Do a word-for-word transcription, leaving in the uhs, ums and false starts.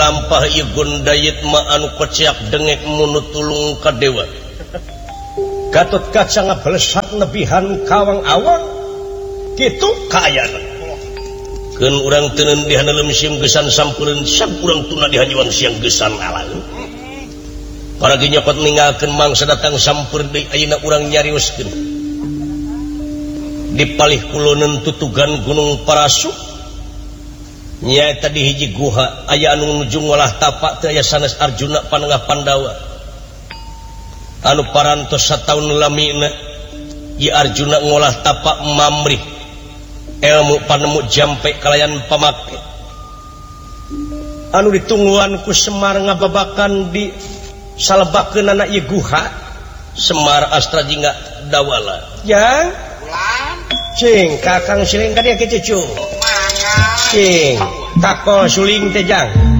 tampah ieu gondayet ma anu kociak dengek munut tulung ka dewa Gatot Kaca ngabelesat nebihan kawang awang kitu kaayana keun urang teu neundihan leum sieum gesan sampureun sak urang tuna dihanjuan siang gesan alang paragi nyokot ninggalkeun mangsa datang sampeur deui ayeuna urang nyarioskeun di palih kuloneun tutugan Gunung Parasuk nyaeta di hiji guha aya anu nuju ngolah tapak teu aya sanes Arjuna panengah Pandawa anu parantos sataun lamina ieu Arjuna ngolah tapak mamrih ilmu panemu jampe kalayan pamake anu ditungguan ku Semar ngababakan di salebakeun anak ieu guha Semar astra jingga dawala yang cing kakang siling ka dieu kitu cu cing takol suling teh jang